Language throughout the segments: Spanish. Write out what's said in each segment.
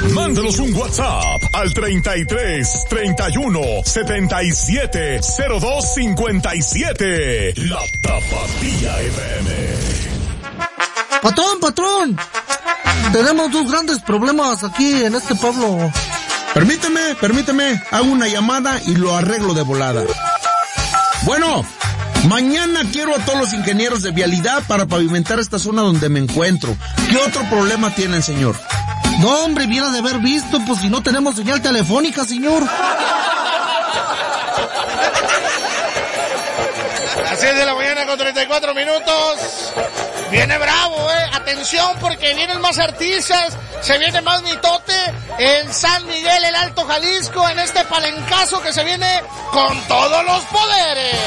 Mándanos un WhatsApp al 33 31 77 02 57. La Tapatía FM. Patrón, tenemos dos grandes problemas aquí en este pueblo. Permíteme, hago una llamada y lo arreglo de volada. Bueno, mañana quiero a todos los ingenieros de vialidad para pavimentar esta zona donde me encuentro. ¿Qué otro problema tienen, señor? No, hombre, viera de haber visto, pues si no tenemos señal telefónica, señor. Las 6 de la mañana con 34 minutos. Viene bravo, atención porque vienen más artistas, se viene más mitote en San Miguel, el Alto Jalisco, en este palencazo que se viene con todos los poderes.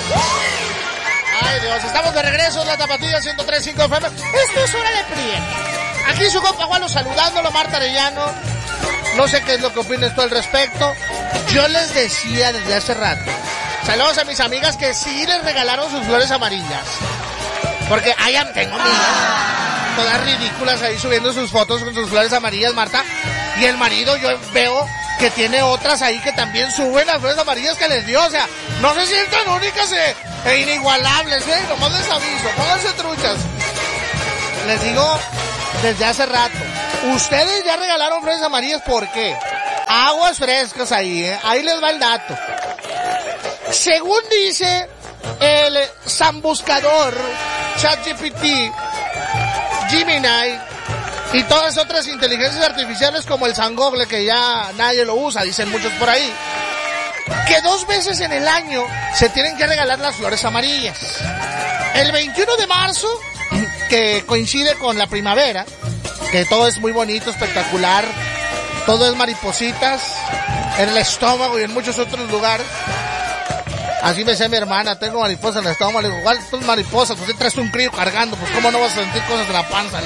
Ay Dios, estamos de regreso en la Tapatía 103.5 FM. Esto es Hora de Prieto. Aquí su compa Juan saludándolo, Marta Arellano. No sé qué es lo que opinas tú al respecto. Yo les decía desde hace rato, saludos a mis amigas que sí les regalaron sus flores amarillas. Porque tengo amigas, todas ridículas ahí subiendo sus fotos con sus flores amarillas, Marta. Y el marido, yo veo que tiene otras ahí que también suben las flores amarillas que les dio. O sea, no se sientan únicas e inigualables, nomás les aviso, pónganse truchas. Les digo desde hace rato, ustedes ya regalaron flores amarillas, ¿por qué? Aguas frescas ahí, ahí les va el dato. Según dice el San Buscador, ChatGPT, Gemini y todas otras inteligencias artificiales como el San Google, que ya nadie lo usa, dicen muchos por ahí, que 2 veces en el año se tienen que regalar las flores amarillas. El 21 de marzo, que coincide con la primavera, que todo es muy bonito, espectacular, todo es maripositas en el estómago y en muchos otros lugares. Así me decía mi hermana, tengo mariposas en el estómago. Le digo, ¿cuál son mariposas? Pues traes un crío cargando, pues ¿cómo no vas a sentir cosas en la panza?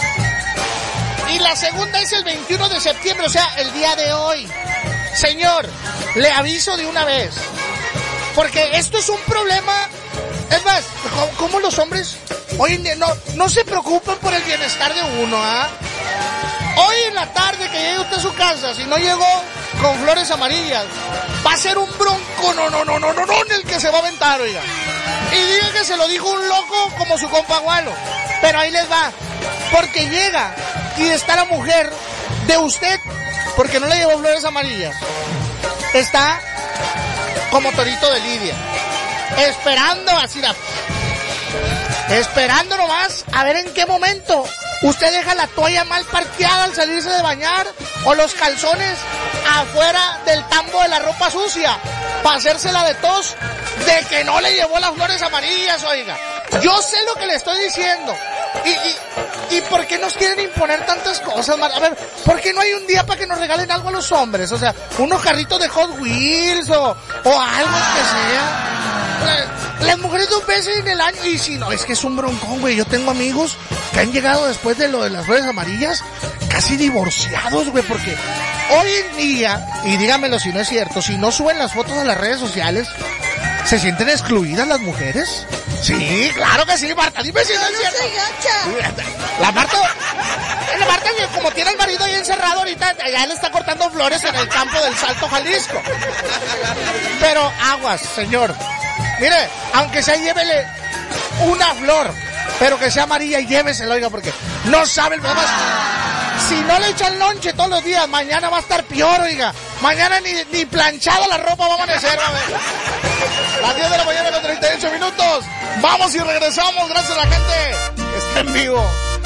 Y la segunda es el 21 de septiembre, o sea, el día de hoy. Señor, le aviso de una vez, porque esto es un problema. Es más, ¿cómo los hombres hoy en día no se preocupan por el bienestar de uno, ah? Hoy en la tarde que llegue usted a su casa, si no llegó con flores amarillas, va a ser un bronco, no, en el que se va a aventar, oiga. Y diga que se lo dijo un loco como su compa Gualo. Pero ahí les va, porque llega y está la mujer de usted, porque no le llevó flores amarillas. Está como torito de Lidia, esperando así, esperando nomás a ver en qué momento usted deja la toalla mal parqueada al salirse de bañar o los calzones afuera del tambo de la ropa sucia para hacérsela de tos de que no le llevó las flores amarillas, oiga. Yo sé lo que le estoy diciendo. ¿Y por qué nos quieren imponer tantas cosas? A ver, ¿por qué no hay un día para que nos regalen algo a los hombres? O sea, unos carritos de Hot Wheels o algo que sea. Las mujeres 2 veces en el año. Y si no, es que es un broncón, güey. Yo tengo amigos que han llegado después de lo de las flores amarillas casi divorciados, güey, porque hoy en día, y dígamelo si no es cierto, si no suben las fotos a las redes sociales, ¿se sienten excluidas las mujeres? Sí, claro que sí, Marta, dime si no es cierto. La Marta, como tiene el marido ahí encerrado ahorita, ya le está cortando flores en el campo del Salto, Jalisco. Pero aguas, señor. Mire, aunque sea, llévele una flor, pero que sea amarilla y llévesela, oiga, porque no sabe el problema. Si no le echan lonche todos los días, mañana va a estar peor, oiga. Mañana ni planchada la ropa va a amanecer, a ver. Las 10 de la mañana con 38 minutos. Vamos y regresamos, gracias a la gente que está en vivo.